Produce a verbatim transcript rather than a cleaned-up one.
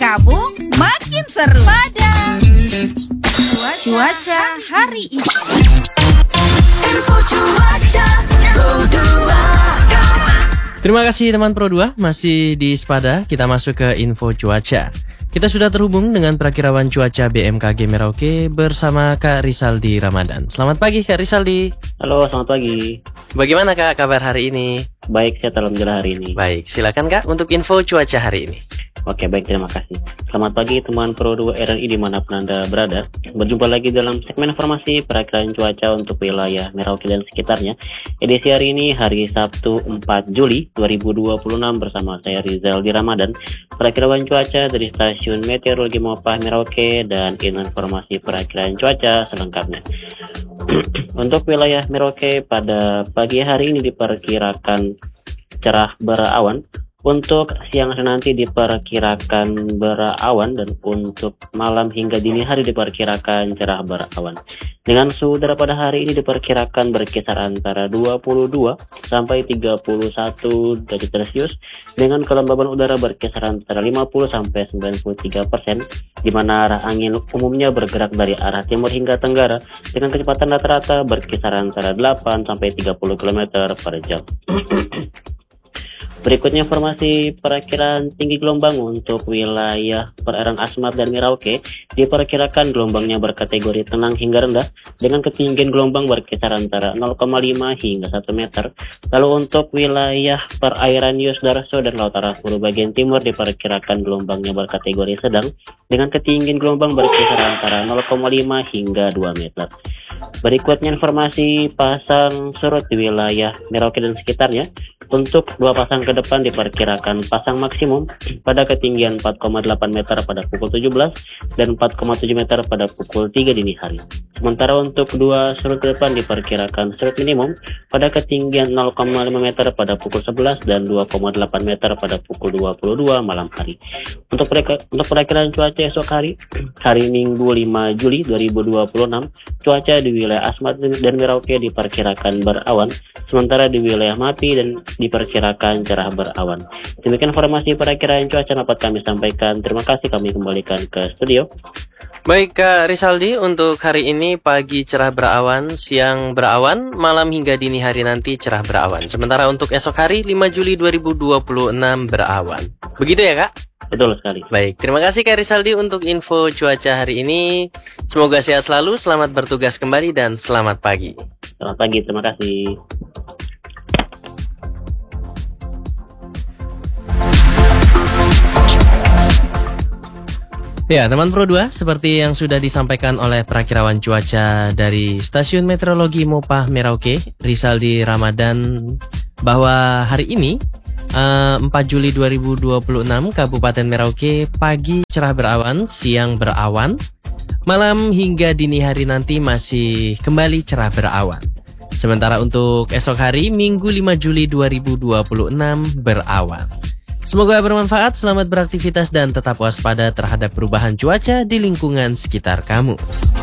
bergabung makin seru pada cuaca, cuaca hari ini. Info cuaca Pro dua. Terima kasih teman Pro dua, masih di Spada. Kita masuk ke info cuaca. Kita sudah terhubung dengan Prakirawan Cuaca B M K G Merauke bersama Kak Rizaldi Ramadan. Selamat pagi Kak Rizaldi. Halo, selamat pagi. Bagaimana Kak kabar hari ini? Baik, saya alhamdulillah hari ini. Baik, silakan Kak untuk info cuaca hari ini. Oke, baik, terima kasih. Selamat pagi teman Pro dua R R I dimanapun Anda berada. Berjumpa lagi dalam segmen informasi perakiraan cuaca untuk wilayah Merauke dan sekitarnya. Edisi hari ini, hari Sabtu empat Juli dua ribu dua puluh enam bersama saya Rizaldi Ramadan, perakiraan cuaca dari Stasiun Meteorologi Mopah Merauke, dan informasi perakiraan cuaca selengkapnya. Untuk wilayah Merauke pada pagi hari ini diperkirakan cerah berawan. Untuk siang nanti diperkirakan berawan, dan untuk malam hingga dini hari diperkirakan cerah berawan. Dengan suhu udara pada hari ini diperkirakan berkisar antara dua puluh dua sampai tiga puluh satu derajat Celcius, dengan kelembaban udara berkisar antara lima puluh sampai sembilan puluh tiga persen, di mana arah angin umumnya bergerak dari arah timur hingga tenggara dengan kecepatan rata-rata berkisar antara delapan sampai tiga puluh kilometer per jam. Berikutnya informasi perakiraan tinggi gelombang untuk wilayah perairan Asmat dan Merauke. Diperkirakan gelombangnya berkategori tenang hingga rendah dengan ketinggian gelombang berkisar antara nol koma lima hingga satu meter. Lalu untuk wilayah perairan Yus Darso dan Laut Arafuru bagian timur diperkirakan gelombangnya berkategori sedang dengan ketinggian gelombang berkisar antara nol koma lima hingga dua meter. Berikutnya informasi pasang surut di wilayah Merauke dan sekitarnya. Untuk dua pasang ke depan diperkirakan pasang maksimum pada ketinggian empat koma delapan meter pada pukul tujuh belas dan empat koma tujuh meter pada pukul tiga dini hari. Sementara untuk dua surut ke depan diperkirakan surut minimum pada ketinggian nol koma lima meter pada pukul sebelas dan dua koma delapan meter pada pukul dua puluh dua malam hari. Untuk untuk perakiraan cuaca esok hari, hari Minggu lima Juli dua ribu dua puluh enam, cuaca di wilayah Asmat dan Merauke diperkirakan berawan, sementara di wilayah Mati dan diperkirakan cerah berawan. Demikian informasi perakiraan cuaca dapat kami sampaikan. Terima kasih, kami kembalikan ke studio. Baik Kak Rizaldi, untuk hari ini pagi cerah berawan, siang berawan, malam hingga dini hari nanti cerah berawan. Sementara untuk esok hari lima Juli dua ribu dua puluh enam berawan. Begitu ya Kak? Betul sekali. Baik, terima kasih Kak Rizaldi untuk info cuaca hari ini. Semoga sehat selalu, selamat bertugas kembali, dan selamat pagi. Selamat pagi, terima kasih. Ya, teman Pro dua, seperti yang sudah disampaikan oleh perakirawan cuaca dari Stasiun Meteorologi Mopah Merauke, Rizaldi Ramadan, bahwa hari ini uh, empat Juli dua ribu dua puluh enam, Kabupaten Merauke pagi cerah berawan, siang berawan, malam hingga dini hari nanti masih kembali cerah berawan. Sementara untuk esok hari Minggu lima Juli dua ribu dua puluh enam berawan. Semoga bermanfaat, selamat beraktivitas dan tetap waspada terhadap perubahan cuaca di lingkungan sekitar kamu.